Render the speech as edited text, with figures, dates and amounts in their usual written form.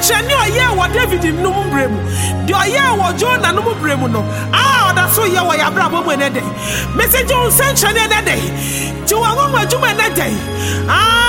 nsɛnkyerɛnne ɔyɛ wɔ David no mu brɛ mu de ɔyɛ wɔ Jonah no mu brɛ mu no ɔda so yɛ wɔ yɛabrabɔ mu ɛnɛ dɛ mesɛgye wo nsɛnkyerɛnne ɛnɛ dɛ ti wɔn nwoma adwuma ɛnɛ dɛ